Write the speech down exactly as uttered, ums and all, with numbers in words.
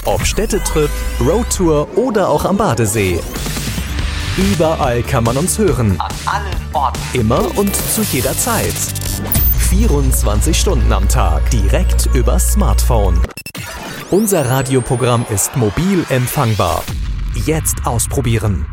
Ob Städtetrip, Roadtour oder auch am Badesee. Überall kann man uns hören. An allen Orten. Immer und zu jeder Zeit. vierundzwanzig Stunden am Tag. Direkt übers Smartphone. Unser Radioprogramm ist mobil empfangbar. Jetzt ausprobieren.